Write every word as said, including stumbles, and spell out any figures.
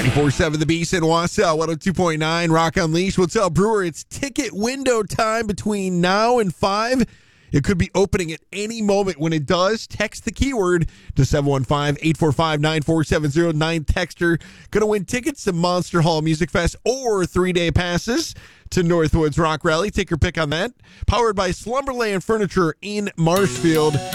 ninety-four point seven The Beast in Wausau, one oh two point nine Rock Unleashed. What's up, Brewer? It's ticket window time between now and five. It could be opening at any moment. When it does, text the keyword to seven one five, eight four five, nine four seven zero. Nine texter going to win tickets to Monster Hall Music Fest or three-day passes to Northwoods Rock Rally. Take your pick on that. Powered by Slumberland Furniture in Marshfield.